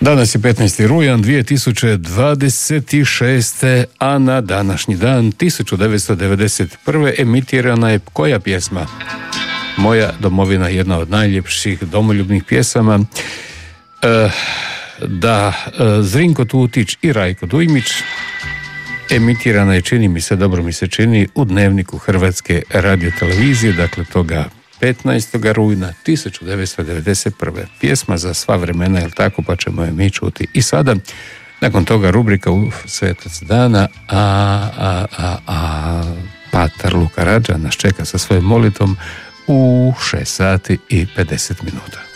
Danas je 15. rujan 2026. a na današnji dan 1991. emitirana je koja pjesma? Moja domovina, jedna od najljepših domoljubnih pjesama. Zrinko Tutić i Rajko Dujmić. Emitirana je, čini mi se, dobro mi se čini, u Dnevniku Hrvatske radiotelevizije, dakle toga 15. rujna 1991. Pjesma za sva vremena, jel tako, pa ćemo je mi čuti i sada. Nakon toga rubrika u Svetac dana, patar Luka Rađa nas čeka sa svojom molitvom u 6 sati i 50 minuta.